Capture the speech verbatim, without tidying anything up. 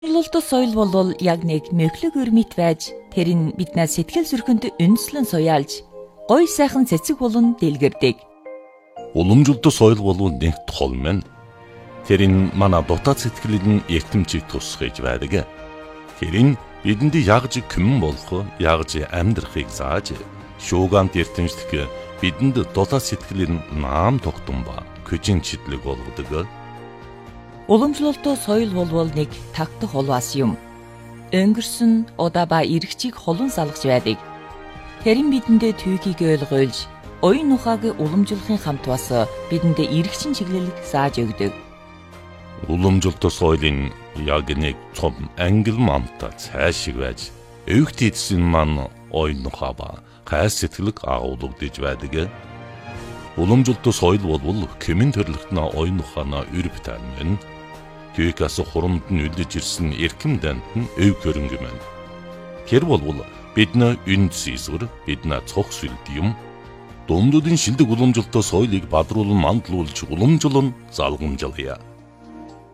Уламжлалт соёл бол яг нэг мөглөг өрмөт байж тэр нь биднээс сэтгэл зүрхэнд үндэслэн суяалж гоё сайхан цэцэг болон дэлгэрдэг. Уламжлалт соёл бол нэг тол мэн. Тэр нь манай дотоод сэтгэлийн эртэмжийг тусгаж байдаг. Тэр нь бидэнд ягж күмэн болох, ягж амьдрахыг зааж, шуугант эртэмжлэх бидэнд дотоод сэтгэлийн наам тогтун ба көжин читлэг болгодог. Уламжлалт соёл бол нэг тагтах улваас юм. Өнгөрсөн удаа ба иргэчийг холон салгаж байдаг. Тэр нь бидэндээ түүхийг ойлгуулж, оюун ухааг уламжлахын хамт бас бидэндээ иргэчин чиглэлийг зааж өгдөг. Уламжлалт соёлын яг нэг том ангил мамтай цаашиг байж, өвгт эдсэн маань оюун ухаа ба хайр сэтгэлэг агуулгадж байдаг. Уламжлалт соёл бол кемэн төрлөختнө оюун ухаанаа өрөв тань. Түүхээс хурамд нь үлдэж ирсэн эрхэм дант нь өв хөрөнгө мэн. Тэр бол бидний үнд сийсвэр, бидний цог сүлд юм. Дундуудын шилдэг уламжлалт соёлыг бадруулан мандлуулж уламжлан залгамжлая.